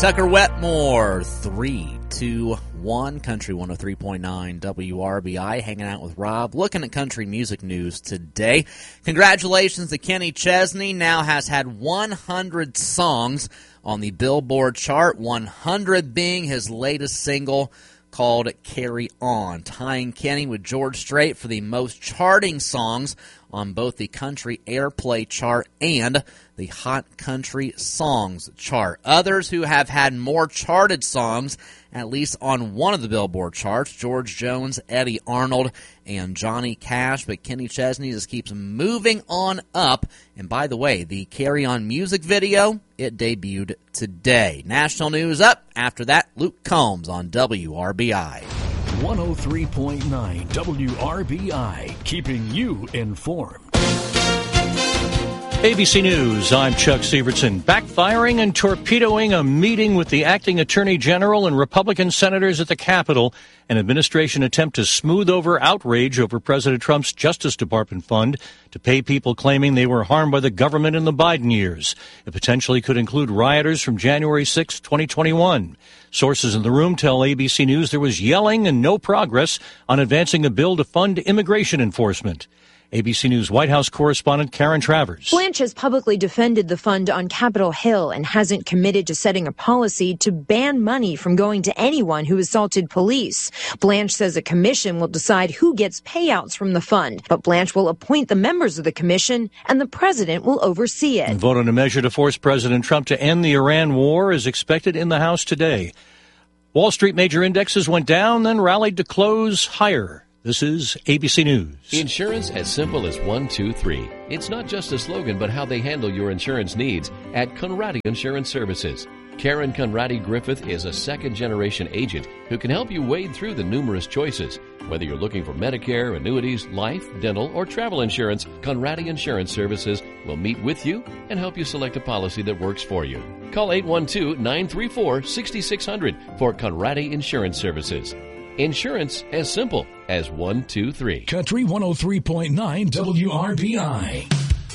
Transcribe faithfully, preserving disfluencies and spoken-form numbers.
Tucker Wetmore, three, two, one, Country one oh three point nine W R B I, hanging out with Rob, looking at country music news today. Congratulations to Kenny Chesney, now has had one hundred songs on the Billboard chart, one hundred being his latest single called Carry On, tying Kenny with George Strait for the most charting songs on both the Country Airplay chart and the Hot Country Songs chart. Others who have had more charted songs, at least on one of the Billboard charts, George Jones, Eddie Arnold, and Johnny Cash, but Kenny Chesney just keeps moving on up. And by the way, the Carry On music video, it debuted today. National news up. After that, Luke Combs on W R B I. one oh three point nine W R B I, keeping you informed. A B C News, I'm Chuck Severson. Backfiring and torpedoing a meeting with the acting attorney general and Republican senators at the Capitol, an administration attempt to smooth over outrage over President Trump's Justice Department fund to pay people claiming they were harmed by the government in the Biden years. It potentially could include rioters from January sixth, twenty twenty-one. Sources in the room tell A B C News there was yelling and no progress on advancing a bill to fund immigration enforcement. A B C News White House correspondent Karen Travers. Blanche has publicly defended the fund on Capitol Hill and hasn't committed to setting a policy to ban money from going to anyone who assaulted police. Blanche says a commission will decide who gets payouts from the fund, but Blanche will appoint the members of the commission and the president will oversee it. A vote on a measure to force President Trump to end the Iran war is expected in the House today. Wall Street major indexes went down, then rallied to close higher. This is A B C News. Insurance as simple as one, two, three. It's not just a slogan, but how they handle your insurance needs at Conradi Insurance Services. Karen Conradi Griffith is a second-generation agent who can help you wade through the numerous choices. Whether you're looking for Medicare, annuities, life, dental, or travel insurance, Conradi Insurance Services will meet with you and help you select a policy that works for you. Call eight one two, nine three four, six six zero zero for Conradi Insurance Services. Insurance as simple as one, two, three. Country one oh three point nine W R B I.